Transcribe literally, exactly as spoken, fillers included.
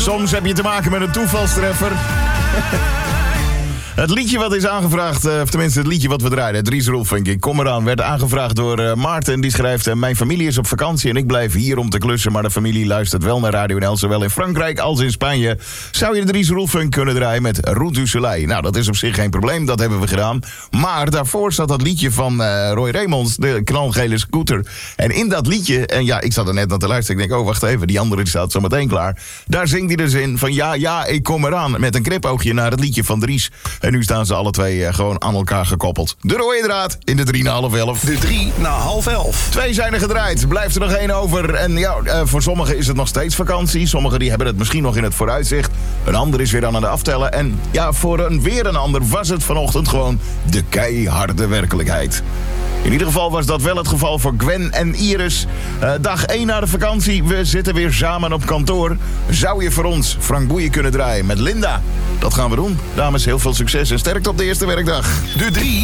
Soms heb je te maken met een toevalstreffer. Het liedje wat is aangevraagd, of tenminste het liedje wat we draaiden, Dries Roelvink, ik kom eraan, werd aangevraagd door uh, Maarten. Die schrijft, uh, mijn familie is op vakantie en ik blijf hier om te klussen, maar de familie luistert wel naar Radio N L, zowel in Frankrijk als in Spanje. Zou je de Dries Roelvink kunnen draaien met Route du Soleil? Nou, dat is op zich geen probleem, dat hebben we gedaan. Maar daarvoor zat dat liedje van uh, Roy Raymonds, de knalgele scooter. En in dat liedje, en ja, ik zat er net aan te luisteren, ik denk, oh wacht even, die andere staat zo meteen klaar. Daar zingt hij dus in van ja, ja, ik kom eraan, met een knipoogje naar het liedje van Dries. En nu staan ze alle twee uh, gewoon aan elkaar gekoppeld. De rode draad in de drie na half elf. De drie na half elf. Twee zijn er gedraaid. Blijft er nog één over. En ja, uh, voor sommigen is het nog steeds vakantie. Sommigen die hebben het misschien nog in het vooruitzicht. Een ander is weer aan het aftellen. En ja, voor een weer een ander was het vanochtend gewoon de keiharde werkelijkheid. In ieder geval was dat wel het geval voor Gwen en Iris. Uh, dag één na de vakantie. We zitten weer samen op kantoor. Zou je voor ons Frank Boeien kunnen draaien met Linda? Dat gaan we doen. Dames, heel veel succes en sterkte op de eerste werkdag. De drie